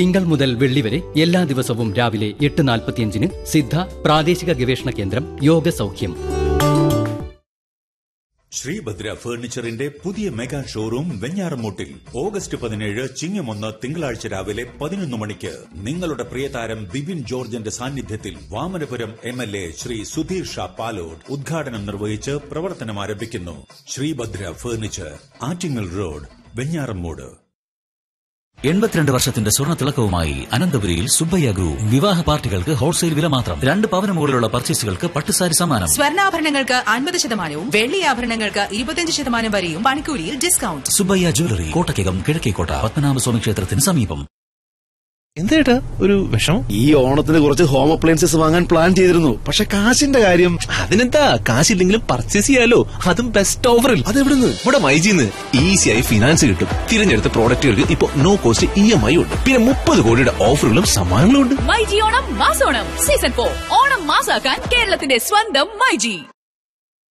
തിങ്കൾ മുതൽ വെള്ളി വരെ എല്ലാ ദിവസവും രാവിലെ 8:45 സിദ്ധ പ്രാദേശിക ഗവേഷണ കേന്ദ്രം യോഗ സൗഖ്യം. ശ്രീഭദ്ര ഫർണിച്ചറിന്റെ പുതിയ മെഗാ ഷോറൂം വെഞ്ഞാറമൂട്ടിൽ ഓഗസ്റ്റ് 17 ചിങ്ങം 1 തിങ്കളാഴ്ച രാവിലെ 11 മണിക്ക് നിങ്ങളുടെ പ്രിയതാരം ബിബിൻ ജോർജിന്റെ സാന്നിധ്യത്തിൽ വാമനപുരം MLA ശ്രീ സുധീർ ഷാ പാലോട് ഉദ്ഘാടനം നിർവഹിച്ച് പ്രവർത്തനം ആരംഭിക്കുന്നു. Sreebhadra furniture, Attingal road, Venjaramoodu. 82 വർഷത്തിന്റെ സ്വർണ്ണ തിളക്കവുമായി അനന്തപുരിയിൽ സുബ്ബയ്യ ഗ്രൂപ്പ്. വിവാഹ പാർട്ടികൾക്ക് ഹോൾസെയിൽ വില മാത്രം. 2 പവന് മുകളിലുള്ള പർച്ചേസുകൾക്ക് പട്ടുസാരി സമ്മാനം. സ്വർണ്ണാഭരണങ്ങൾക്ക് 50% വെള്ളി ആഭരണങ്ങൾക്ക് 25% വരെയും പണിക്കൂലിയിൽ ഡിസ്കൗണ്ട്. സുബ്ബയ്യ ജ്വല്ലറി, കോട്ടക്കകം, കിഴക്കേക്കോട്ട, പത്മനാഭസ്വാമി ക്ഷേത്രത്തിന് സമീപം. എന്തേട്ടാ ഒരു വിഷമം? ഈ ഓണത്തിന് കുറച്ച് ഹോം അപ്ലയൻസസ് വാങ്ങാൻ പ്ലാൻ ചെയ്തിരുന്നു. പക്ഷെ കാശിന്റെ കാര്യം. അതിനെന്താ, കാശില്ലെങ്കിലും പർച്ചേസ് ചെയ്യാലോ, അതും ബെസ്റ്റ് ഓഫറിൽ. അതെവിടുന്ന്? ഇവിടെ മൈജിന്ന് ഈസിയായി ഫിനാൻസ് കിട്ടും. തിരഞ്ഞെടുത്ത പ്രോഡക്റ്റുകൾക്ക് ഇപ്പൊ നോ കോസ്റ്റ് EMI ഉണ്ട്. പിന്നെ 30 കോടിയുടെ ഓഫറുകളും സമ്മാനങ്ങളും ഉണ്ട്. മൈജി ഓണം മാസോണം സീസൺ 4. ഓണം മാസാക്കാൻ കേരളത്തിന്റെ സ്വന്തം മൈജി.